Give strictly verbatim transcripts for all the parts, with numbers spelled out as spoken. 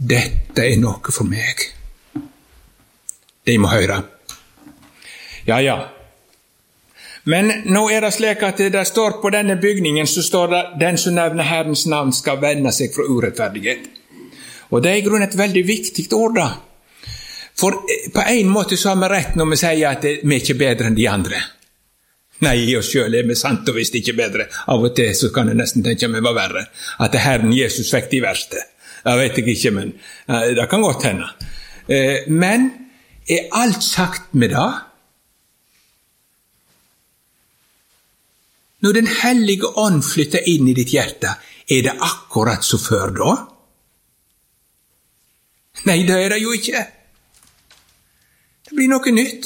dette er noe for meg. De må høre. Ja, ja. Men nå er det slik at det står på denne bygningen, så står det, den som nevner Herrens navn skal vende seg fra urettferdighet. Og det er i grunnen et veldig viktig ord da. For på en måte så har vi rett når vi sier at vi er ikke bedre enn de andre. Nei, i oss selv er vi sant og visst ikke bedre. Av og til så kan jeg nesten tenke meg var verre. At Herren Jesus fikk de verste. Jeg vet ikke, men det kan godt hende. Men er alt sagt med det? Når den hellige ånd flytter inn i ditt hjerte, er det akkurat så før da? Nei, det er det jo ikke. Det blir noe nytt.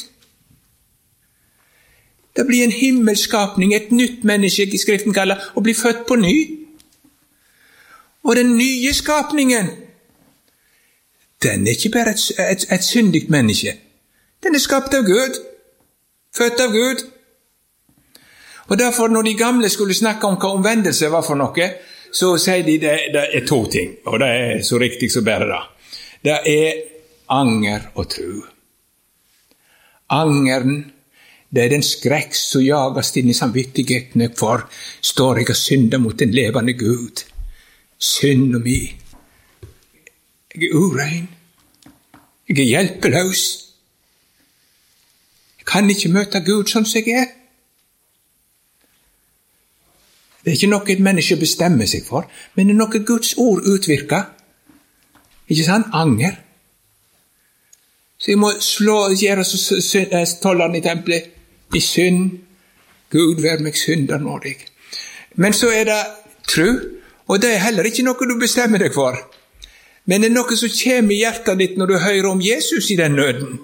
Det blir en himmelskapning, et nytt menneske i Skriften kaller å bli født på ny. Og den nye skapningen, den er ikke bare et, et, et syndigt menneske. Den er skapt av Gud, født av Gud. Og derfor når de gamle skulle snakke om hva omvendelse var for noe, så sier de det, det er to ting, og det er så riktig så bare det. Det er anger og tro. Angeren, det er den skrekk som jages inn i samvittigheten for, står jeg og synder mot den levende Gud. Synd om meg. Jeg er urein. Jeg er hjelpeløs. Jeg kan ikke møte Gud sånn som jeg er. Det er ikke noe et menneske bestemmer seg for, men det er noe Guds ord utvirker. Ikke sant? Anger. Så jeg må slå, gjøre så tolleren i tempelet, i synd. Gud, vær meg synder nådig. Men så er det tro, og det er heller ikke noe du bestemmer deg for. Men det er noe som kommer i hjertet ditt når du hører om Jesus i den nøden.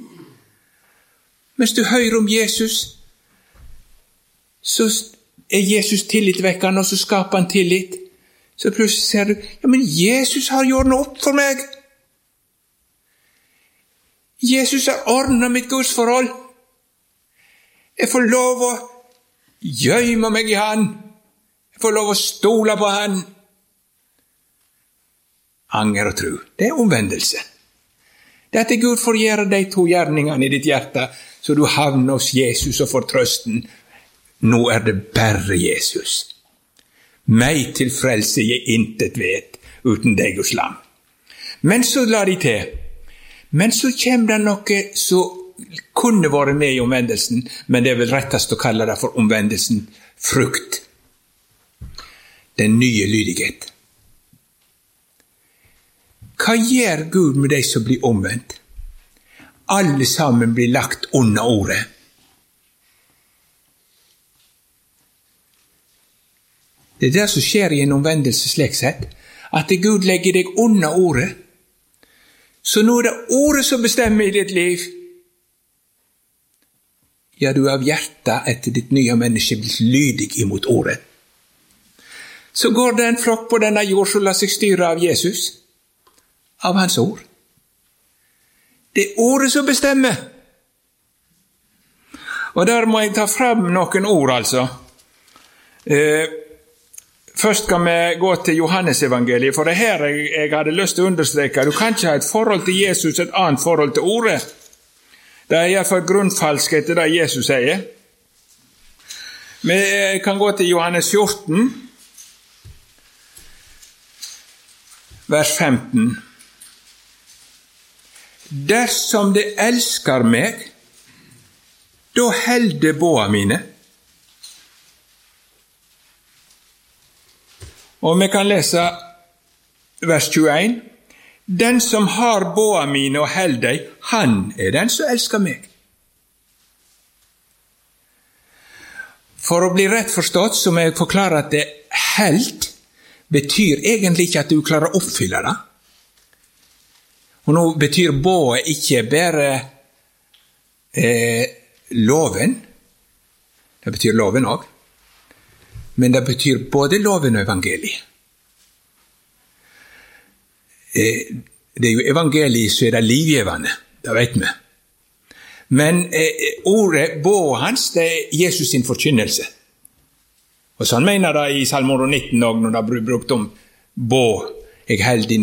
Mens du hører om Jesus, så er Jesus tillitvekkende, og så skaper han tillit. Så plutselig ser du, ja, men Jesus har gjort noe opp for meg. Jesus har ordnet mitt gudsforhold. Jeg får lov å gjemme meg i han. Jeg får lov å stole på han. Anger og tro, det er omvendelse. Det er at Gud får gjøre de to gjerningene i ditt hjerte, så du havner hos Jesus og får trøsten. Nå er det bare Jesus. Meg til frelse jeg intet vet, uten deg og slam. Men så la de til. Men så kommer det noe som kunne vært med i omvendelsen, men det er vel rettest å kalle det for omvendelsen frukt. Den nye lydighet. Hva gjør Gud med de som blir omvendt? Alle sammen blir lagt under ordet. Det er det som skjer i en omvendelse slik sett, at Gud legger deg under ordet. Så nå er det ordet som bestemmer i ditt liv. Ja, du er av hjertet etter ditt nye menneske blitt lydig imot ordet. Så går det en flokk på denne jord som lar seg styre av Jesus, av hans ord. Det er ordet som bestemmer. Og der må jeg ta frem noen ord, altså. Eh, Først skal vi gå til Johannes-evangeliet, for det her jeg, jeg hadde lyst til å understreke. Du kan ikke ha et forhold til Jesus, et annet forhold til ordet. Det er i hvert fall grunnfalsk etter det Jesus sier. Vi kan gå til Johannes fjorten, vers femten. Dersom det elsker meg, da helde båda mine. Og vi kan lese vers tjueen. Den som har båda mine og held deg, han er den som elsker meg. For å bli rett forstått, så må jeg forklare at det held betyr egentlig ikke at du klarer å oppfylle det. Og nå betyr båda ikke bare eh, loven. Det betyr loven også. Men det betyr både loven og evangeliet. Det er jo evangeliet som er det livgivende, det vet vi. Men ordet, båda hans, det er Jesus sin forkynnelse. Og sånn mener det i Salme nitten også, når det er brukt om båd. Jeg held din